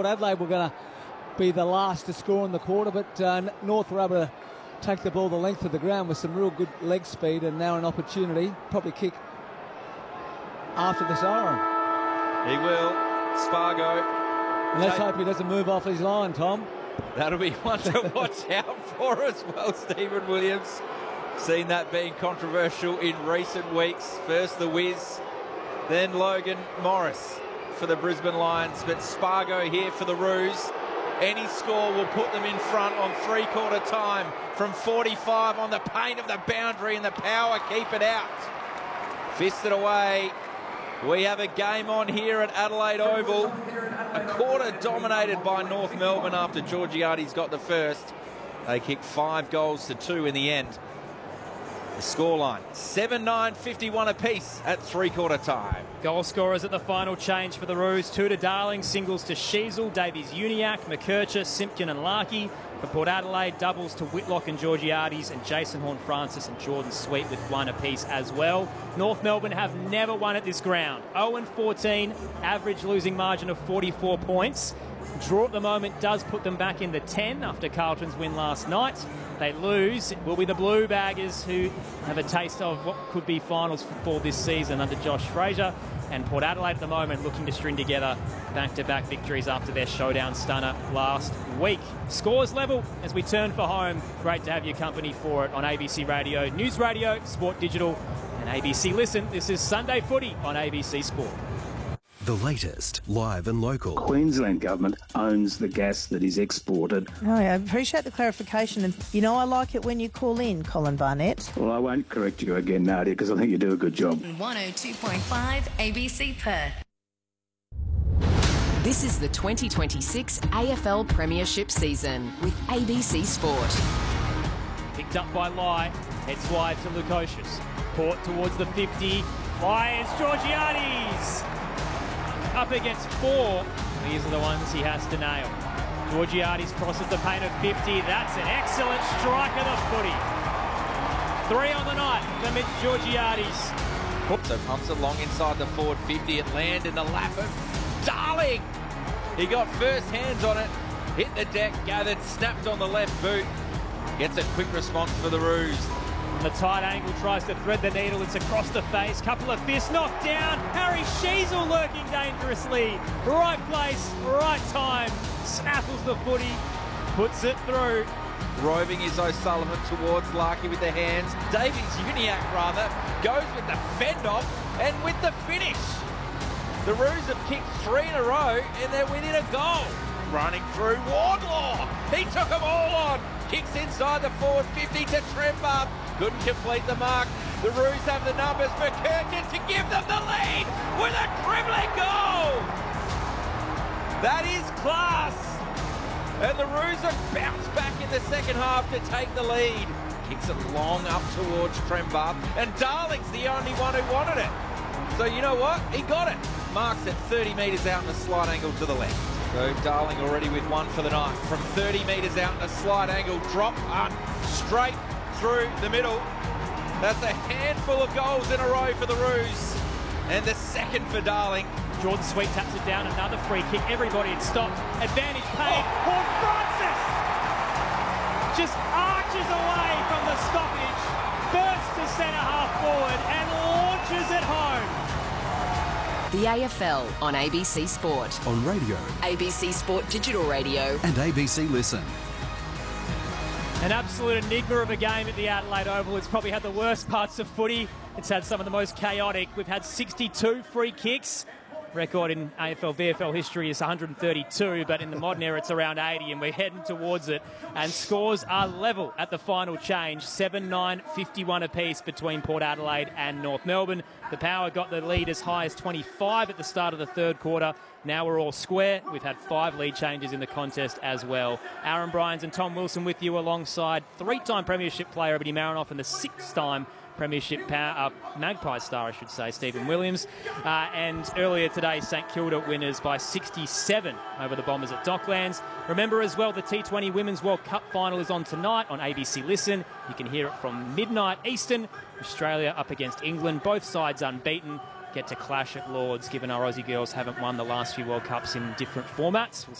Port Adelaide were going to be the last to score in the quarter, but North were able to take the ball the length of the ground with some real good leg speed, and now an opportunity, probably kick after the siren. He will. Spargo. And let's hope he doesn't move off his line, Tom. That'll be one to watch out for as well, Stephen Williams. Seen that being controversial in recent weeks. First the Wiz, then Logan Morris for the Brisbane Lions, but Spargo here for the Roos. Any score will put them in front on three-quarter time from 45 on the paint of the boundary, and the Power keep it out. Fisted away. We have a game on here at Adelaide Oval. A quarter dominated by North Melbourne after Georgiades got the first. They kicked 5 goals to 2 in the end. The scoreline, 7-9, 51 apiece at three-quarter time. Goal scorers at the final change for the Roos. 2 to Darling, singles to Sheasel, Davies-Uniacke, McKercher, Simpkin and Larkey. For Port Adelaide, doubles to Whitlock and Georgiades, and Jason Horne-Francis and Jordan Sweet with 1 apiece as well. North Melbourne have never won at this ground. 0-14, average losing margin of 44 points. Draw at the moment does put them back in the 10 after Carlton's win last night. They lose, it will be the Blue Baggers who have a taste of what could be finals football this season under Josh Fraser. And Port Adelaide at the moment looking to string together back-to-back victories after their showdown stunner last week. Scores level as we turn for home. Great to have your company for it on ABC Radio, News Radio, Sport Digital and ABC Listen. This is Sunday Footy on ABC Sport. The latest, live and local. Queensland Government owns the gas that is exported. Oh, I appreciate the clarification. And, you know, I like it when you call in, Colin Barnett. Well, I won't correct you again, Nadia, because I think you do a good job. 102.5 ABC Perth. This is the 2026 AFL Premiership season with ABC Sport. Picked up by Lai, heads wide to Lukosius. Port towards the 50, fires Georgiades. Up against 4. These are the ones he has to nail. Georgiades crosses the paint of 50. That's an excellent strike of the footy. 3 on the night for Mitch Georgiades. So pumps it long inside the forward 50. It landed in the lap of Darling. He got first hands on it. Hit the deck, gathered, snapped on the left boot. Gets a quick response for the Roos. The tight angle tries to thread the needle. It's across the face. Couple of fists knocked down. Harry Sheasel lurking dangerously. Right place, right time. Snaffles the footy. Puts it through. Roving is O'Sullivan towards Larkey with the hands. Davies-Uniacke, rather, goes with the fend-off and with the finish. The Roos have kicked 3 in a row and they're within a goal. Running through Wardlaw. He took them all on. Kicks inside the forward 50 to Trembuff. Couldn't complete the mark. The Roos have the numbers. McKercher to give them the lead with a dribbling goal. That is class. And the Roos have bounced back in the second half to take the lead. Kicks it long up towards Trembuff. And Darling's the only one who wanted it. So you know what? He got it. Marks it 30 metres out in a slight angle to the left. So Darling already with 1 for the night. From 30 metres out in a slight angle. Drop straight through the middle. That's a handful of goals in a row for the Roos. And the second for Darling. Jordan Sweet taps it down. Another free kick. Everybody had stopped. Advantage paid. Horne-Francis just arches away from the stoppage. Bursts to centre half forward and launches it home. The AFL on ABC Sport. On radio. ABC Sport Digital Radio. And ABC Listen. An absolute enigma of a game at the Adelaide Oval. It's probably had the worst parts of footy. It's had some of the most chaotic. We've had 62 free kicks. Record in AFL, VFL history is 132, but in the modern era it's around 80, and we're heading towards it. And scores are level at the final change, 7-9, 51 apiece between Port Adelaide and North Melbourne. The Power got the lead as high as 25 at the start of the third quarter. Now we're all square. We've had 5 lead changes in the contest as well. Aaron Bryans and Tom Wilson with you alongside 3-time premiership player Ebony Marinoff and the 6th-time Premiership Magpie star, I should say, Stephen Williams. And earlier today, St Kilda winners by 67 over the Bombers at Docklands. Remember as well, the T20 Women's World Cup final is on tonight on ABC Listen. You can hear it from midnight Eastern. Australia up against England, both sides unbeaten. Get to clash at Lords, given our Aussie girls haven't won the last few World Cups in different formats. We'll